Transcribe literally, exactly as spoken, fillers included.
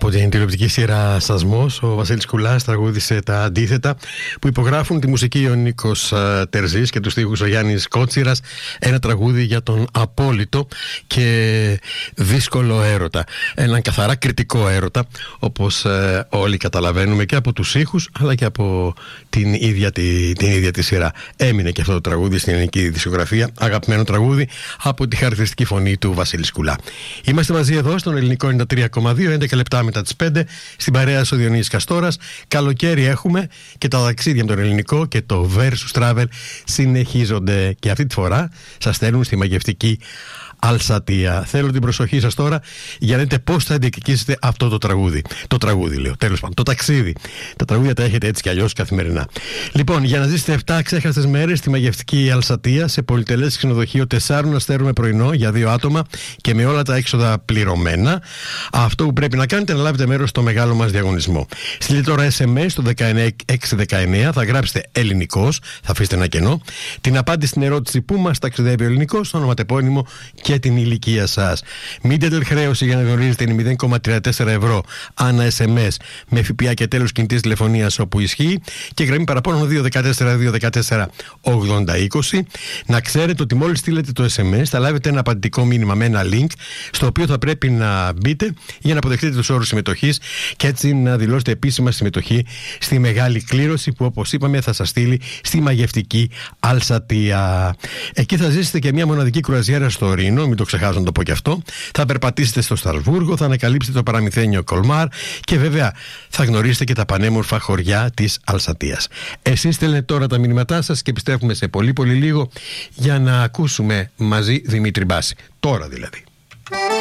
Από την τηλεοπτική σειρά Σασμός, ο Βασίλης Κουλάς τραγούδισε τα αντίθετα που υπογράφουν τη μουσική ο Νίκος Τερζής και τους στίχους ο Γιάννης Κότσιρας. Ένα τραγούδι για τον απόλυτο και δύσκολο έρωτα. Έναν καθαρά κριτικό έρωτα, όπως ε, όλοι καταλαβαίνουμε και από τους ήχους αλλά και από την ίδια τη, την ίδια τη σειρά. Έμεινε και αυτό το τραγούδι στην ελληνική δισκογραφία, αγαπημένο τραγούδι από τη χαρακτηριστική φωνή του Βασίλη Κουλά. Είμαστε μαζί εδώ στον ελληνικό ενενήντα τρία κόμμα δύο, έντεκα λεπτά μετά τις πέντε, στην παρέα ο Διονύσης Καστόρας. Καλοκαίρι έχουμε και τα ταξίδια με τον ελληνικό και το Versus Travel συνεχίζονται και αυτή τη φορά σας στέλνουν στη μαγευτική Αλσατία. Θέλω την προσοχή σας τώρα για να δείτε πώς θα διεκδικήσετε αυτό το τραγούδι. Το τραγούδι λέω, τέλος πάντων, το ταξίδι. Τα τραγούδια τα έχετε έτσι κι αλλιώς καθημερινά. Λοιπόν, για να ζήσετε επτά αξέχαστες μέρες στη μαγευτική Αλσατία σε πολυτελές ξενοδοχείο τεσσάρων αστέρων με πρωινό για δύο άτομα και με όλα τα έξοδα πληρωμένα, αυτό που πρέπει να κάνετε είναι να λάβετε μέρος στο μεγάλο μας διαγωνισμό. Στείλτε τώρα ες εμ ες στο δεκαεννιά έξι δεκαεννιά, θα γράψετε ελληνικός, θα αφήσετε ένα κενό, την απάντηση στην ερώτηση πού μας ταξιδεύει ο ελληνικός, το ονοματεπώνυμο και την ηλικία σας. Μίντελ χρέωση για να γνωρίζετε είναι μηδέν κόμμα τριάντα τέσσερα ευρώ ανά ες εμ ες με ΦΠΑ και τέλος κινητής τηλεφωνίας όπου ισχύει και γραμμή παραπάνω δύο ένα τέσσερα δύο ένα τέσσερα ογδόντα είκοσι. Να ξέρετε ότι μόλις στείλετε το ες εμ ες θα λάβετε ένα απαντητικό μήνυμα με ένα link στο οποίο θα πρέπει να μπείτε για να αποδεχτείτε τους όρους συμμετοχής και έτσι να δηλώσετε επίσημα συμμετοχή στη μεγάλη κλήρωση που όπως είπαμε θα σας στείλει στη μαγευτική Αλσατία. Εκεί θα ζήσετε και μια μοναδική κρουαζιέρα στο Ρήνο, μην το ξεχάσω να το πω και αυτό. Θα περπατήσετε στο Στρασβούργο, θα ανακαλύψετε το παραμυθένιο Κολμάρ και βέβαια θα γνωρίσετε και τα πανέμορφα χωριά της Αλσατίας. Εσείς στέλνετε τώρα τα μηνύματά σας και επιστρέφουμε σε πολύ πολύ λίγο για να ακούσουμε μαζί Δημήτρη Μπάση. Τώρα δηλαδή.